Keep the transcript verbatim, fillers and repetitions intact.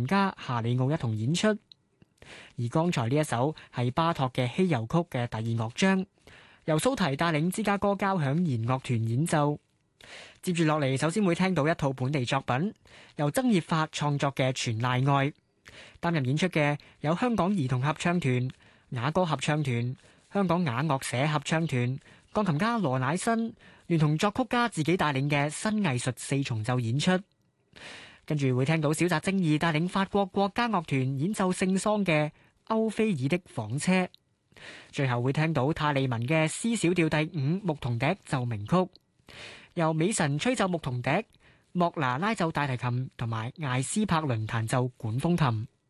琴家夏里奧一同演出。而剛才呢一首係巴托嘅《希遊曲》嘅第二樂章，由蘇提帶領芝加哥交響弦樂團演奏。接住落嚟，首先會聽到一套本地作品，由曾葉發創作嘅《全賴愛》。擔任演出嘅有香港兒童合唱團、雅歌合唱團、香港雅樂社合唱團、鋼琴家羅乃新，聯同作曲家自己帶領嘅新藝術四重奏演出。跟住會聽到小澤征爾帶領法國國家樂團演奏聖桑嘅《歐菲爾的房車》。最後會聽到泰利文嘅 C 小調第五牧童笛奏鳴曲，由美神吹奏牧童笛，莫拿拉奏大提琴同埋艾斯柏倫彈奏管風琴。